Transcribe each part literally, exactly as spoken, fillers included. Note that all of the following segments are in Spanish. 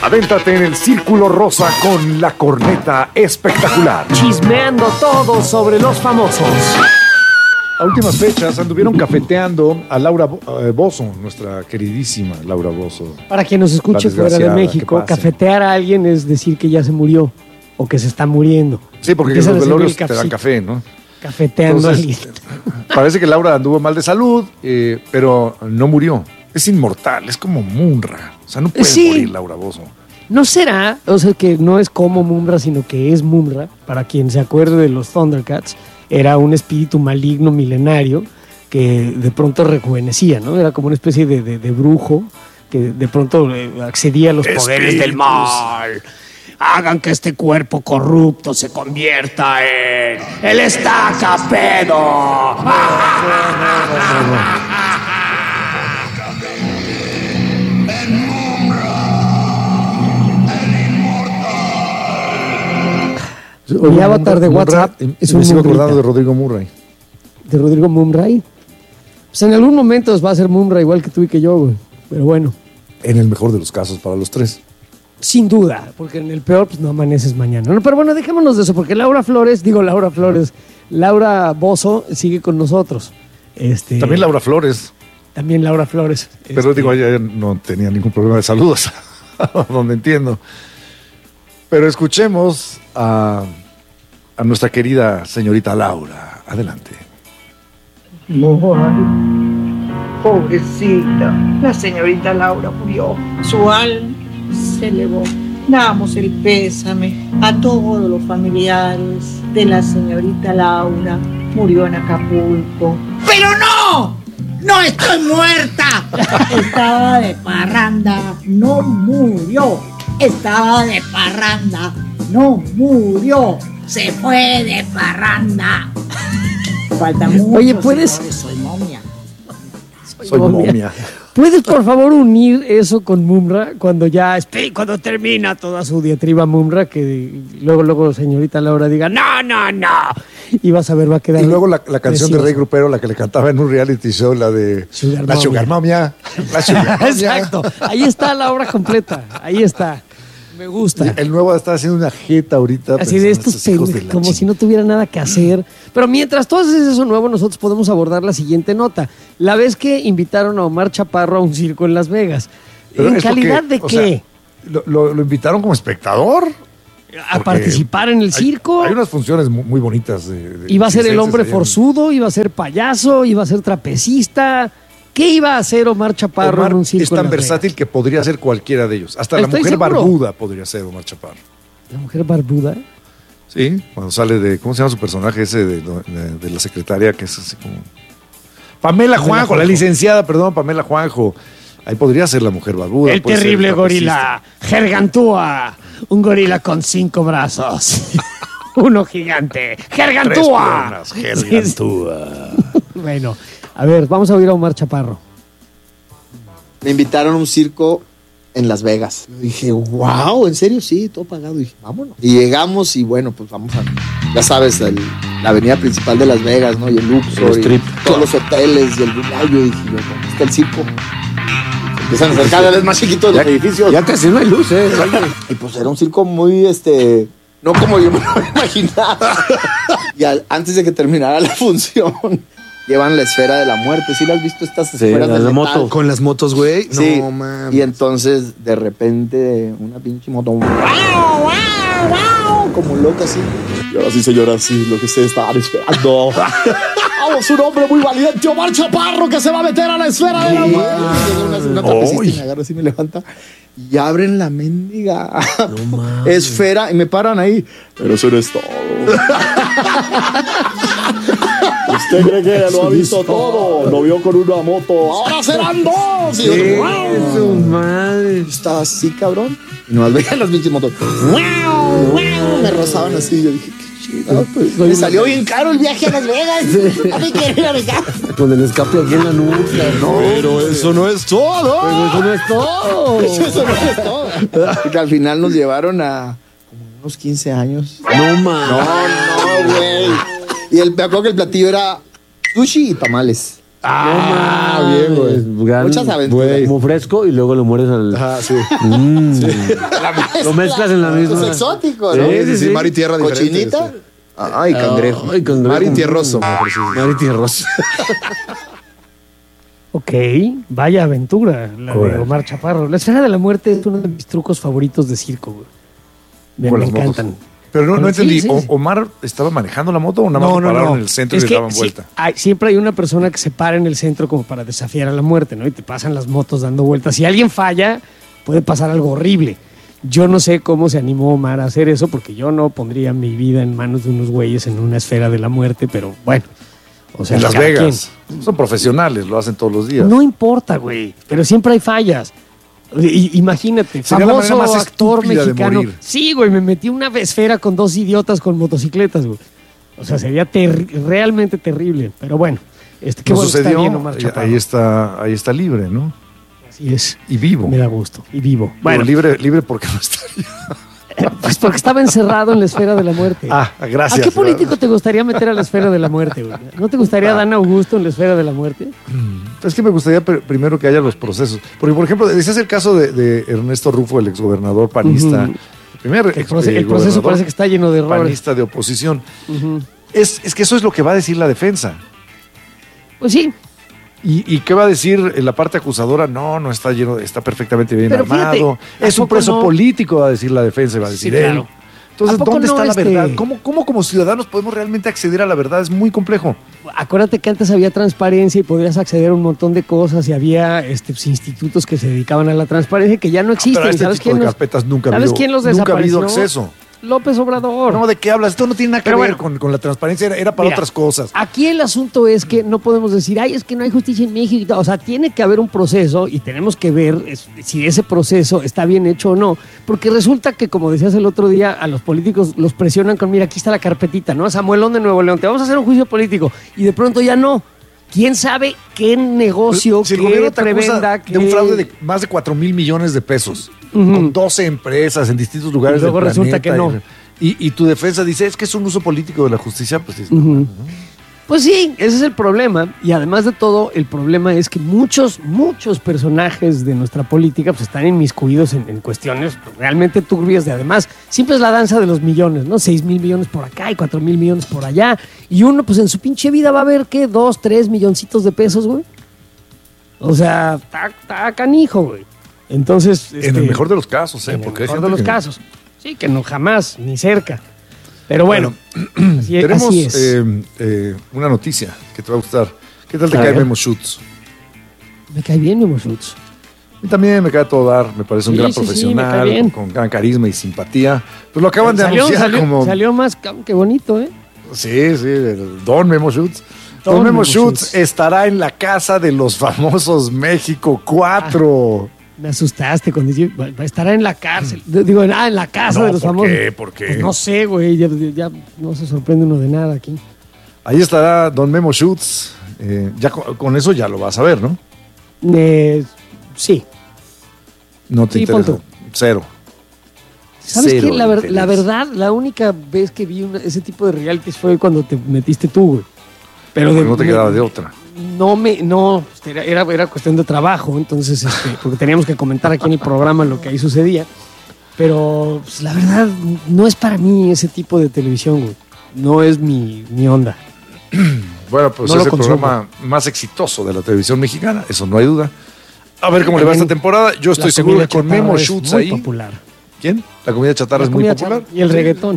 Adéntrate en el Círculo Rosa con la corneta espectacular. Chismeando todo sobre los famosos. A últimas fechas anduvieron cafeteando a Laura eh, Bozzo, nuestra queridísima Laura Bozzo. Para quien nos escuche fuera de México, cafetear a alguien es decir que ya se murió o que se está muriendo. Sí, porque los velorios te dan café, ¿no? Cafeteando Entonces, a alguien. Parece que Laura anduvo mal de salud, eh, pero no murió. Es inmortal, es como Munra. O sea, no puede sí. morir Laura Bozzo. ¿No será? O sea, que no es como Munra, sino que es Munra. Para quien se acuerde de los Thundercats, era un espíritu maligno milenario que de pronto rejuvenecía, ¿no? Era como una especie de, de, de brujo que de pronto accedía a los Espíritus. poderes del mal. Hagan que este cuerpo corrupto se convierta en el estacapedo. Mi avatar de WhatsApp Murray, es un me sigo acordando de Rodrigo Murray. ¿De Rodrigo Murray? Pues en algún momento va a ser Murray igual que tú y que yo, güey. Pero bueno. En el mejor de los casos para los tres. Sin duda, porque en el peor pues no amaneces mañana. No, pero bueno, dejémonos de eso, porque Laura Flores, digo Laura Flores, Laura Bozzo sigue con nosotros. Este, también Laura Flores. También Laura Flores. Pero este, digo, ella no tenía ningún problema de salud, donde entiendo. Pero escuchemos a, a nuestra querida señorita Laura. Adelante. Ay, pobrecita, la señorita Laura murió. Su alma se elevó. Damos el pésame a todos los familiares de la señorita Laura. Murió en Acapulco. ¡Pero no! ¡No estoy muerta! Estaba de parranda, no murió. Estaba de parranda, no murió. Se fue de parranda. Falta mucho. Oye, ¿puedes? Señores, soy momia. Soy, soy momia. momia. ¿Puedes, por favor, unir eso con Mumra cuando ya, cuando termina toda su diatriba Mumra, que luego, luego, señorita Laura diga, no, no, no, y vas a ver, va a quedar. Y luego la, la canción precioso. de Rey Grupero, la que le cantaba en un reality show, la de Sugar La Sugar Momia. La Sugar Momia. Exacto, ahí está la obra completa, ahí está. Me gusta. El nuevo está haciendo una jeta ahorita. Así de estos pendejos, como si no tuviera nada que hacer. Pero mientras tú haces eso nuevo, nosotros podemos abordar la siguiente nota. La vez que invitaron a Omar Chaparro a un circo en Las Vegas. Pero ¿en calidad porque, de qué? Sea, lo, lo, ¿Lo invitaron como espectador? ¿A participar en el circo? Hay, hay unas funciones muy, muy bonitas. De, de iba a ser el hombre forzudo, iba a ser payaso, iba a ser trapecista. ¿Qué iba a hacer Omar Chaparro Omar en un circo? Es tan versátil Vegas? que podría ser cualquiera de ellos. Hasta Estoy la mujer seguro. barbuda podría ser Omar Chaparro. ¿La mujer barbuda? Sí, cuando sale de... ¿Cómo se llama su personaje ese de, de, de la secretaria? Que es así como... Pamela Juanjo, Juanjo, la licenciada, perdón, Pamela Juanjo. Ahí podría ser la mujer barbuda. El terrible gorila, Gargantúa. Un gorila con cinco brazos. Uno gigante. ¡Gargantúa! Gargantúa. Bueno... A ver, vamos a oír a Omar Chaparro. Me invitaron a un circo en Las Vegas. Yo dije, wow, ¿en serio? Sí, todo pagado. Y dije, vámonos. Y llegamos y bueno, pues vamos a, ya sabes, el, la avenida principal de Las Vegas, ¿no? Y el Luxor, el y todos los hoteles y el Vilay. Yo dije, ¿dónde está el circo? Empiezan a ser cada vez más chiquitos los edificios. Ya casi no hay luz, ¿eh? Y pues era un circo muy, este... No como yo me lo imaginaba. Y al, antes de que terminara la función... Llevan la esfera de la muerte. ¿Sí las has visto estas sí, esferas de la metal? moto. Con las motos, güey. Sí. No, man. Y entonces, de repente, una pinche moto. ¡Wow, wow, wow! Como loca así. Y ahora sí, señora, sí, lo que ustedes estaban esperando. Vamos, un hombre muy valiente, Omar Chaparro, que se va a meter a la esfera de la muerte. Una, una trapecista y me agarra así, me levanta. Y abren la mendiga no, esfera y me paran ahí. Pero eso no es todo. ¿Usted cree que lo ha visto todo? Lo vio con una moto. ¡Ahora serán dos! Y yo, ¡wow! Su madre. Estaba así, cabrón. Y nomás veían las pinches motos. ¡Wow! ¡Wow! Me rozaban así. Yo dije, qué chido. Pues, me salió bien caro el viaje a Las Vegas. A mí quería ir a Vegas. Con el escape aquí en la nuca. No, pero eso no es todo. Pero eso no es todo. Eso no es todo. Porque al final nos llevaron a como unos quince años. No, man. No, no, güey. Y el, me acuerdo que el platillo era sushi y tamales. Ah, No, bien, güey. es gran- Muchas aventuras. güey, como fresco y luego lo mueres al... Ah, sí. Mm. Lo mezclas en la misma. Es exótico, Sí, ¿no? sí, sí. Mar y tierra diferentes. Cochinita. Ay, cangrejo. Ay, cangrejo. Mar y tierroso. Mar y tierroso. Ok, vaya aventura la de Órale. Omar Chaparro. La esfera de la muerte es uno de mis trucos favoritos de circo, güey. Me, Con me las motos. encantan. Pero no, no Sí, entendí. sí, O- sí. ¿Omar estaba manejando la moto o nada más lo pararon en el centro Es y le que daban sí, vuelta? hay- siempre hay una persona que se para en el centro como para desafiar a la muerte, ¿no? Y te pasan las motos dando vueltas. Si alguien falla, puede pasar algo horrible. Yo no sé cómo se animó Omar a hacer eso, porque yo no pondría mi vida en manos de unos güeyes en una esfera de la muerte, pero bueno. O sea, En Las cada Vegas. Son profesionales, lo hacen todos los días. quien. No importa, güey, pero siempre hay fallas. I- imagínate, Sería la famoso manera más actor estúpida de mexicano. morir. Sí, güey, me metí una esfera con dos idiotas con motocicletas, güey. O sea, sería terri- realmente terrible. Pero bueno, este, qué No bueno que está sucedió. bien Omar ahí- Chaparro. ahí está, ahí está libre, ¿no? Así es. Y vivo. Me da gusto. Y vivo. Bueno, Bueno, libre, libre porque no estaría. pues porque estaba encerrado en la esfera de la muerte. Ah, gracias. ¿A qué político te gustaría meter a la esfera de la muerte, güey? ¿No te gustaría Ah. Dan Augusto en la esfera de la muerte? Es que me gustaría pr- primero que haya los procesos. Porque, por ejemplo, ese es el caso de, de Ernesto Rufo, el exgobernador panista. Ujú. El primer El, ex- proce- eh, el proceso gobernador parece que está lleno de errores. panista de oposición. Ujú. Es, es que eso es lo que va a decir la defensa. Pues sí, ¿Y, y qué va a decir la parte acusadora? No, no está lleno, está perfectamente bien Pero fíjate, armado. ¿a Es un poco preso no? político, va a decir la defensa, y va a decir Sí, él. claro. Entonces, ¿A poco ¿dónde no, está la este- verdad? ¿Cómo, ¿Cómo como ciudadanos podemos realmente acceder a la verdad? Es muy complejo. acuérdate que antes había transparencia y podías acceder a un montón de cosas y había este, pues, institutos que se dedicaban a la transparencia que ya no existen. Pero a este ¿Sabes tipo quién de los- carpetas nunca ha ¿Sabes habido, quién los nunca ha habido desapareció? acceso. López Obrador. No, ¿de qué hablas? Esto no tiene nada que Pero ver bueno. con, con la transparencia, era, era para Mira, otras cosas. Aquí el asunto es que no podemos decir, ay, es que no hay justicia en México. y tal. O sea, tiene que haber un proceso y tenemos que ver es- si ese proceso está bien hecho o no. Porque resulta que, como decías el otro día, a los políticos los presionan con, mira, aquí está la carpetita, ¿no? Samuelón de Nuevo León, te vamos a hacer un juicio político. Y de pronto ya no. ¿Quién sabe qué negocio, Si el qué gobierno te acusa prebenda, de un qué- fraude de más de cuatro mil millones de pesos, Ujú. con doce empresas en distintos lugares Y luego del resulta planeta, que no. Y, y tu defensa dice, es que es un uso político de la justicia, pues dices, Ujú. Pues sí, ese es el problema. Y además de todo, el problema es que muchos, muchos personajes de nuestra política pues, están inmiscuidos en, en cuestiones realmente turbias. De además, siempre es la danza de los millones, ¿no? Seis mil millones por acá y cuatro mil millones por allá. Y uno, pues en su pinche vida va a ver, ¿qué? Dos, tres milloncitos de pesos, güey. O sea, está está canijo, güey. Entonces. en este, el mejor de los casos, ¿eh? en el Porque hay mejor gente de los que- casos. Sí, que no jamás, ni cerca. Pero bueno, así, Tenemos así es. eh, eh, una noticia que te va a gustar. ¿Qué tal te A cae ver. Memo Schutz? Me cae bien, Memo Schutz. A mí también me cae a todo dar, me parece un Sí, gran sí, sí, me cae profesional, bien. con, con gran carisma y simpatía. Pues lo acaban de salió, anunciar salió, como... salió más cabrón que bonito, ¿eh? Sí, sí, el Don Memo Schutz. Don Don, Memo Memo Schutz Schutz. estará en la casa de los famosos México cuatro. Me asustaste cuando dije, va va a estar en la cárcel. D- Digo, ah, en la casa No, de los ¿por famosos. qué? ¿Por qué? Pues no sé, güey, ya, ya no se sorprende uno de nada aquí. Ahí estará Don Memo Schutz. Eh, ya con, con eso ya lo vas a ver, ¿no? Eh, sí. No te Sí, interesa. pon tú. Cero. ¿Sabes Cero qué? La, ver- interés. la verdad, la única vez que vi una- ese tipo de realities fue cuando te metiste tú, güey. Pero de- Porque no te me- quedaba de otra. No me, no, era, era, era cuestión de trabajo, entonces, este, porque teníamos que comentar aquí en el programa lo que ahí sucedía. Pero pues, la verdad, no es para mí ese tipo de televisión, güey. No es mi, mi onda. Bueno, pues No lo es el consumo. programa más exitoso de la televisión mexicana, eso no hay duda. A ver cómo le va También esta temporada. Yo estoy la seguro comida que con chatarra Memo es Schutz muy ahí. popular. ¿Quién? La comida chatarra La es muy comida popular. chatarra y el Sí. reggaetón.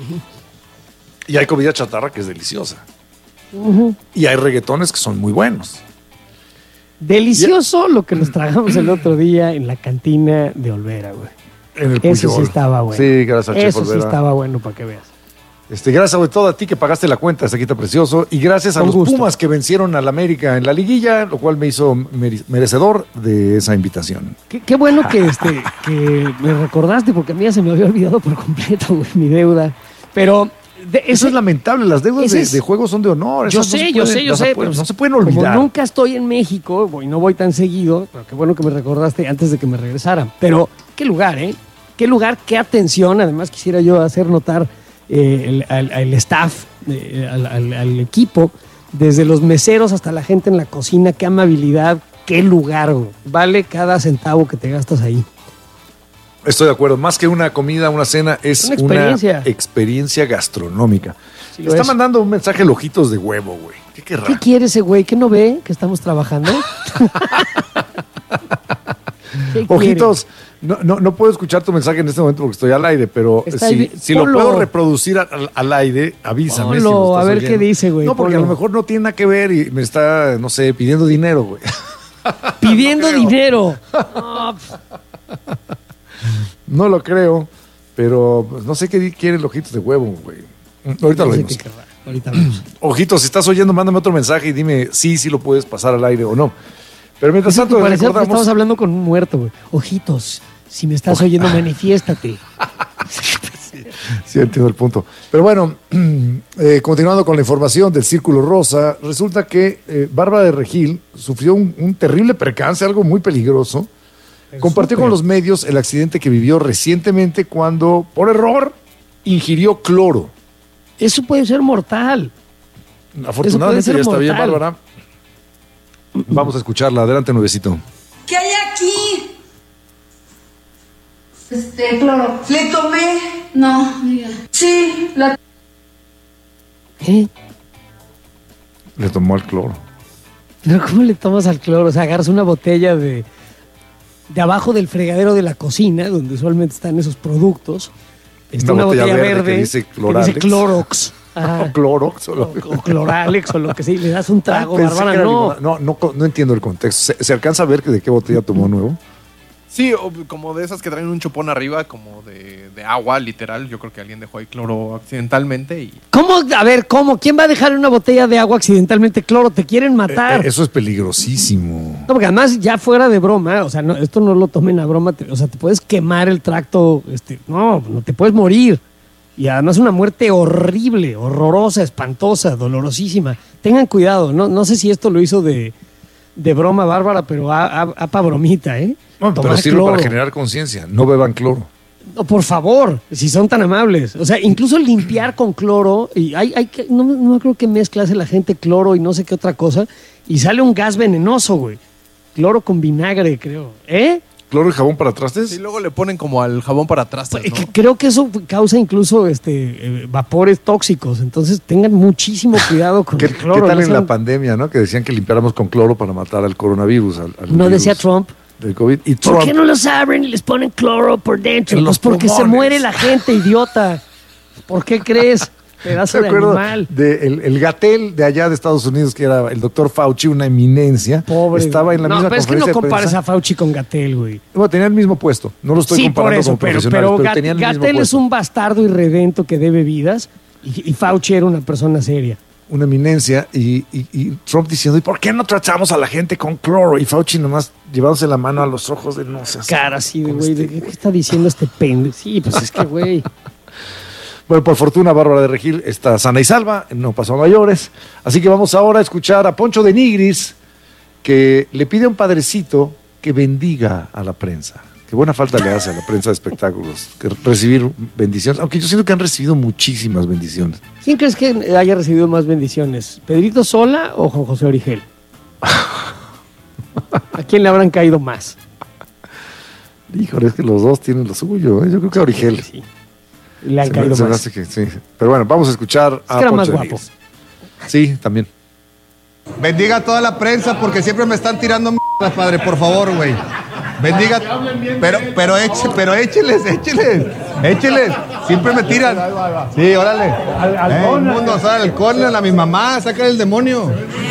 Y hay comida chatarra que es deliciosa. Ujú. Y hay reggaetones que son muy buenos. Delicioso lo que nos tragamos el otro día en la cantina de Olvera, güey. En el Eso sí Puyol. estaba bueno. Sí, gracias a Chef Eso sí Olvera. estaba bueno para que veas. Este, gracias sobre todo a ti que pagaste la cuenta, este quita precioso. Y gracias a Con los gusto. Pumas que vencieron al América en la liguilla, lo cual me hizo mere- merecedor de esa invitación. Qué, qué bueno que, este, que me recordaste, porque a mí ya se me había olvidado por completo, güey, mi deuda. Pero de- Eso ese- es lamentable, las deudas ese de, es- de juego son de honor. Yo esas no sé, se yo pueden- sé, yo no se sé, pueden- pero no se pueden olvidar. Como nunca estoy en México, voy, no voy tan seguido, pero qué bueno que me recordaste antes de que me regresara. Pero qué lugar, ¿eh? Qué lugar, qué atención. Además quisiera yo hacer notar eh, el, al, al staff, eh, al, al- al equipo Desde los meseros hasta la gente en la cocina, qué amabilidad, qué lugar, güey. Vale cada centavo que te gastas ahí. Estoy de acuerdo. Más que una comida, una cena, es Una experiencia. una experiencia gastronómica. Sí, Me lo está es. mandando un mensaje el Ojitos de Huevo, güey. ¿Qué querrá? ¿Qué quiere ese güey? ¿Qué no ve que estamos trabajando? ¿Qué Ojitos, no, no, no puedo escuchar tu mensaje en este momento porque estoy al aire, pero Está si, ahí, si lo ponlo. puedo reproducir al, al aire, avísame. si Ponlo, lo estás a ver oyendo. qué dice, güey, No, porque ponlo. a lo mejor no tiene nada que ver y me está, no sé, pidiendo dinero, güey. quiere? Pidiendo No creo. dinero. No, pf, No lo creo, pero pues, no sé qué di- quiere el Ojitos de Huevo, güey. Ahorita no lo sé vemos. qué querrá. Ahorita vemos. Ojitos, si estás oyendo, mándame otro mensaje y dime sí, sí lo puedes pasar al aire o no. Pero mientras Eso tanto, que parecía que recordamos... estabas hablando con un muerto, güey. Ojitos, si me estás oyendo, manifiéstate. Sí, entiendo el punto. Pero bueno, eh, continuando con la información del Círculo Rosa, resulta que eh, Bárbara de Regil sufrió un, un terrible percance, algo muy peligroso. Pero Compartió súper. con los medios el accidente que vivió recientemente cuando, por error, ingirió cloro. Eso puede ser mortal. Afortunadamente ser ya está bien, mortal. Bárbara. Vamos a escucharla. Adelante, nuevecito. ¿Qué hay aquí? Este, cloro. ¿Le tomé? No, diga. Sí, la... ¿Eh? Le tomó el cloro. Pero ¿cómo le tomas al cloro? O sea, agarras una botella de, de abajo del fregadero de la cocina, donde usualmente están esos productos. Está Una una, botella botella, verde verde, que dice que Cloralex. dice Clorox. Ajá. O Clorox. O O, lo- o Cloralex o lo que sea, y le das un trago, Ah, pensé Bárbara. que era No, limonada. no, no, no entiendo el contexto. ¿Se, se alcanza a ver que de qué botella tomó nuevo? Sí, o como de esas que traen un chupón arriba, como de, de agua, literal. Yo creo que alguien dejó ahí cloro accidentalmente y... ¿cómo? A ver, ¿cómo? ¿Quién va a dejar una botella de agua accidentalmente cloro? Te quieren matar. Eh, eso es peligrosísimo. No, porque además, ya fuera de broma, o sea, no, esto no lo tomen a broma, te- o sea, te puedes quemar el tracto, este, no, no te puedes morir. Y además una muerte horrible, horrorosa, espantosa, dolorosísima. Tengan cuidado, no, no sé si esto lo hizo de, de broma Bárbara, pero a, a, a pa' bromita, ¿eh? No, pero Tomar sirve cloro. para generar conciencia. No beban cloro. No, por favor, si son tan amables. O sea, incluso limpiar con cloro, y hay, hay que, no, no creo que mezclase la gente cloro y no sé qué otra cosa, y sale un gas venenoso, güey. Cloro con vinagre, creo. ¿Eh? ¿Cloro y jabón para trastes? Y luego le ponen como al jabón para trastes, Pues, ¿no? creo que eso causa incluso este eh, vapores tóxicos, entonces tengan muchísimo cuidado con ¿Qué, el cloro. qué tal no en sean- la pandemia, no? Que decían que limpiáramos con cloro para matar al coronavirus. Al, al No virus decía Trump. Del COVID. Y ¿Por Trump, qué no los abren y les ponen cloro por dentro? En Pues los porque se pulmones. muere la gente, idiota. ¿Por qué crees? Pedazo ¿se de acuerda animal. de el, el Gatell de allá de Estados Unidos, que era el doctor Fauci, una eminencia? Pobre. Estaba güey. en la no, misma pero es que no conferencia de compares prensa. a Fauci con Gatell, güey. Bueno, tenía el mismo puesto. No lo estoy Sí, por comparando eso, como pero, profesionales, pero pero, Gat- tenían el mismo Gatell es puesto. un bastardo irredento que debe vidas y, y Fauci era una persona seria. Una eminencia y, y- y Trump diciendo, ¿y por qué no tratamos a la gente con cloro? Y Fauci nomás llevándose la mano a los ojos de no seas Cara así de con güey, este de, ¿qué está diciendo este pendejo? Sí, pues es que güey. Bueno, por fortuna, Bárbara de Regil está sana y salva, no pasó a mayores. Así que vamos ahora a escuchar a Poncho de Nigris, que le pide a un padrecito que bendiga a la prensa. Qué buena falta le hace a la prensa de espectáculos que recibir bendiciones, aunque yo siento que han recibido muchísimas bendiciones. ¿Quién crees que haya recibido más bendiciones? ¿Pedrito Sola o Juan José Origel? ¿A quién le habrán caído más? Híjole, es que los dos tienen lo suyo, ¿eh? Yo creo que a Origel. Sí. Le han Se me- caído se me más. hace que sí. Pero bueno, vamos a escuchar a que era Poncho más de guapo. Nigris. Sí, también. Bendiga a toda la prensa porque siempre me están tirando mierda, padre, por favor, güey. Bendiga. Pero, pero, eche, pero écheles, écheles, écheles. Siempre me tiran. Sí, órale. Eh, el mundo, sale al córner, a mi mamá, saca el demonio.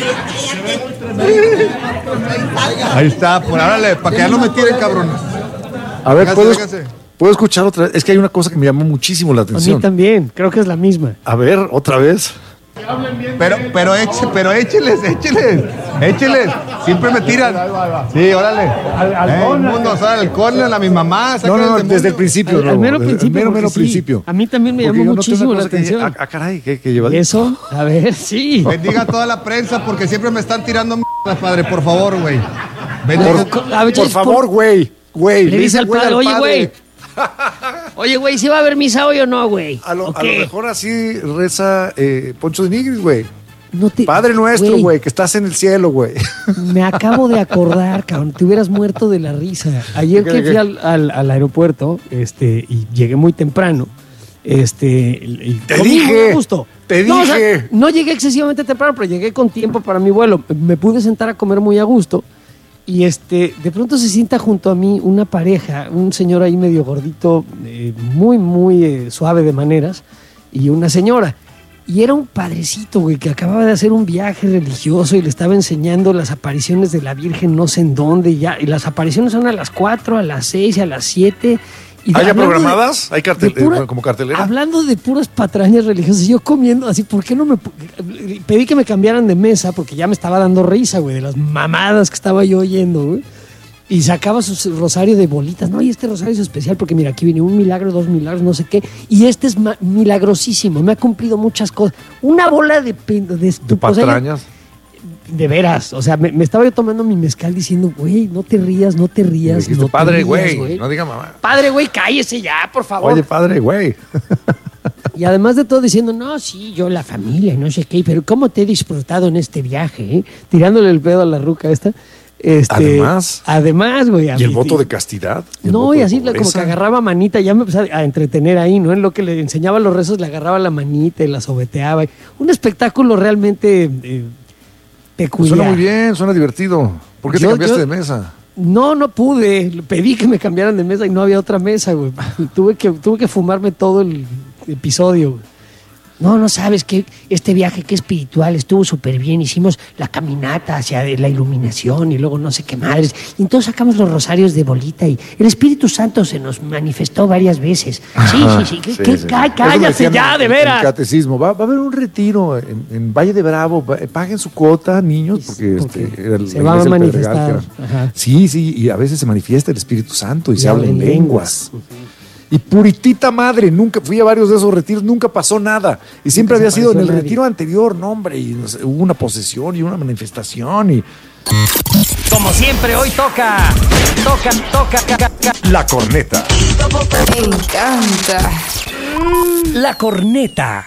Ahí está, por órale, para que ya no me tiren, cabrones. A ver, Véngase, ¿puedo, véngase. ¿puedo escuchar otra vez? Es que hay una cosa que me llamó muchísimo la A mí atención. también, creo que es la misma. A ver, otra vez. Pero, pero, eche, pero écheles, écheles, écheles. Siempre me tiran. Sí, órale. Eh, el mundo, sale al córner, a mi mamá, saca No, el no, no, demonio. desde el principio. Al, no, al mero desde el principio. Mero, porque mero sí, principio. A mí también me Porque llamó yo noté una muchísimo la cosa que- atención. ah, ah, caray, que, que lleva. Eso, a ver, sí. Bendiga a toda la prensa porque siempre me están tirando mierda, padre, por favor, güey. Bendiga. Por, a ver, Por favor, güey. Güey. Le dice al güey padre, oye, güey. Oye, güey, ¿sí va a haber misa hoy o no, güey? A lo, ¿O a lo qué? mejor así reza eh, Poncho de Nigris, güey. No te, Padre nuestro, güey, que estás en el cielo, güey. Me acabo de acordar, cabrón, te hubieras muerto de la risa. Ayer que fui al, al, al aeropuerto, este, y llegué muy temprano, este, y te comí dije, muy gusto. te no, dije. O sea, no llegué excesivamente temprano, pero llegué con tiempo para mi vuelo. Me pude sentar a comer muy a gusto. Y este, de pronto se sienta junto a mí una pareja, un señor ahí medio gordito, eh, muy, muy eh, suave de maneras, y una señora. Y era un padrecito, güey, que acababa de hacer un viaje religioso y le estaba enseñando las apariciones de la Virgen no sé en dónde. Y, ya, y las apariciones son a las cuatro, a las seis, a las siete. Y ¿Hay ya programadas? De, ¿Hay cartel, pura, eh, como cartelera? Hablando de puras patrañas religiosas, yo comiendo así, ¿por qué no me...? Pedí que me cambiaran de mesa porque ya me estaba dando risa, güey, de las mamadas que estaba yo oyendo, güey. Y sacaba su rosario de bolitas. No, y este rosario es especial porque mira, aquí viene un milagro, dos milagros, no sé qué. Y este es milagrosísimo, me ha cumplido muchas cosas. Una bola de... De, de, ¿De patrañas? O sea, de veras, o sea, me, me estaba yo tomando mi mezcal diciendo, güey, no te rías, no te rías. Dijiste, no padre, te rías, güey, no diga mamá. Padre, güey, cállese ya, por favor. Oye, padre, güey. Y además de todo diciendo, no, sí, yo la familia, no sé qué, pero cómo te he disfrutado en este viaje, ¿eh? Tirándole el pedo a la ruca esta. Este, además. Además, güey. ¿Y el voto de castidad? ¿Y no, y así como que agarraba manita, ya me empecé a entretener ahí, ¿no? En lo que le enseñaba los rezos, le agarraba la manita y la sobeteaba. Un espectáculo realmente eh, peculiar. Suena muy bien, suena divertido. ¿Por qué yo, te cambiaste yo, de mesa? No, no pude. Pedí que me cambiaran de mesa y no había otra mesa, güey. tuve, que, tuve que fumarme todo el episodio, güey. No, no sabes que este viaje que espiritual estuvo súper bien. Hicimos la caminata hacia la iluminación y luego no sé qué madres. Y entonces sacamos los rosarios de bolita y el Espíritu Santo se nos manifestó varias veces. Sí, sí, sí. sí, sí, sí. Cállate ya, de veras. El catecismo. Va, va a haber un retiro en, en Valle de Bravo. Paguen su cuota, niños, porque, porque este, era el, se va a manifestar. Era, sí, sí, y a veces se manifiesta el Espíritu Santo y, y se habla en lenguas. lenguas. Uh-huh. Y puritita madre, nunca fui a varios de esos retiros, nunca pasó nada. Y siempre había sido en el nadie. retiro anterior, no, hombre, y no sé, hubo una posesión y una manifestación y... Como siempre, hoy toca, toca, toca, La corneta. Me encanta. La corneta.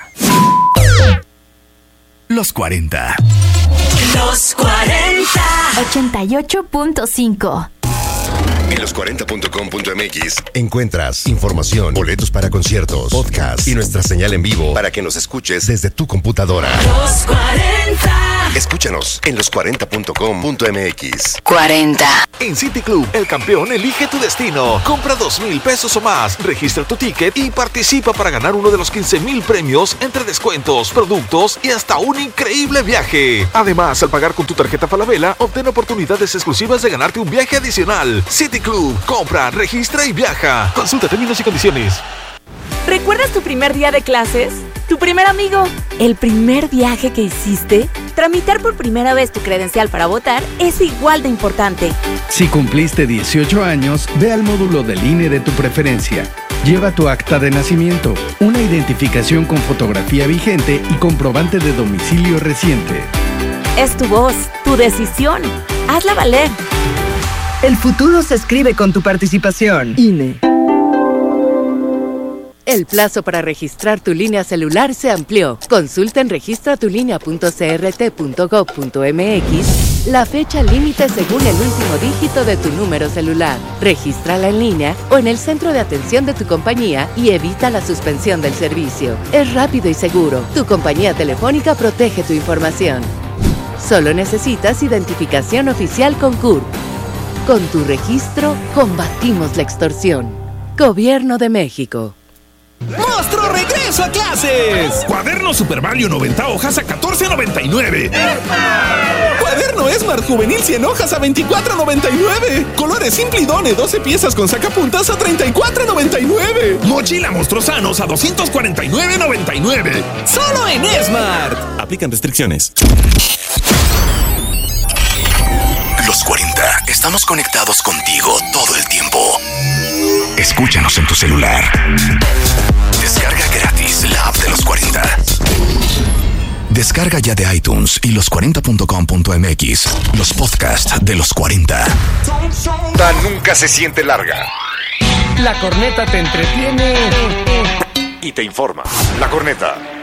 Los cuarenta. Los cuarenta. ochenta y ocho punto cinco. En los cuarenta punto com punto m x encuentras información, boletos para conciertos, podcast y nuestra señal en vivo para que nos escuches desde tu computadora. Los cuarenta. Escúchanos en los cuarenta punto com punto m x. cuarenta. En City Club, el campeón elige tu destino. Compra dos mil pesos o más, registra tu ticket y participa para ganar uno de los quince mil premios entre descuentos, productos y hasta un increíble viaje. Además, al pagar con tu tarjeta Falabella, obtén oportunidades exclusivas de ganarte un viaje adicional. City Club, compra, registra y viaja. Consulta términos y condiciones. ¿Recuerdas tu primer día de clases? ¿Tu primer amigo? ¿El primer viaje que hiciste? Tramitar por primera vez tu credencial para votar es igual de importante. Si cumpliste dieciocho años, ve al módulo del I N E de tu preferencia. Lleva tu acta de nacimiento, una identificación con fotografía vigente y comprobante de domicilio reciente. Es tu voz, tu decisión. Hazla valer. El futuro se escribe con tu participación. I N E. El plazo para registrar tu línea celular se amplió. Consulta en registra tu línea punto c r t punto gov punto m x la fecha límite según el último dígito de tu número celular. Regístrala en línea o en el centro de atención de tu compañía y evita la suspensión del servicio. Es rápido y seguro. Tu compañía telefónica protege tu información. Solo necesitas identificación oficial con C U R P. Con tu registro, combatimos la extorsión. Gobierno de México. ¡Monstruo regreso a clases! Cuaderno Super Value noventa hojas a catorce noventa y nueve. Cuaderno Smart Juvenil cien hojas a veinticuatro noventa y nueve. Colores Simplidone doce piezas con sacapuntas a treinta y cuatro noventa y nueve. Mochila Monstruosanos a doscientos cuarenta y nueve noventa y nueve. Solo en Smart. Aplican restricciones. Los cuarenta. Estamos conectados contigo todo el tiempo. Escúchanos en tu celular. Descarga gratis la app de Los cuarenta. Descarga ya de iTunes y los cuarenta punto com punto m x los podcasts de Los cuarenta. Nunca se siente larga. La corneta te entretiene y te informa. La corneta.